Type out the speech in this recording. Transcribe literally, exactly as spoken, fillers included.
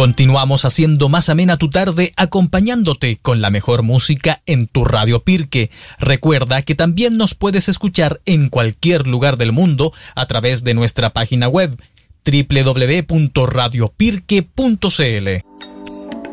Continuamos haciendo más amena tu tarde, acompañándote con la mejor música en tu Radio Pirque. Recuerda que también nos puedes escuchar en cualquier lugar del mundo a través de nuestra página web doble u doble u doble u punto radio pirque punto c l.